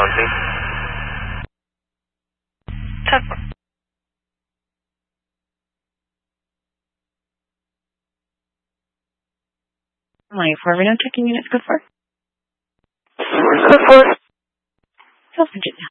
1, please. Check. 94 Reno checking units, good for. Good for. South Virginia.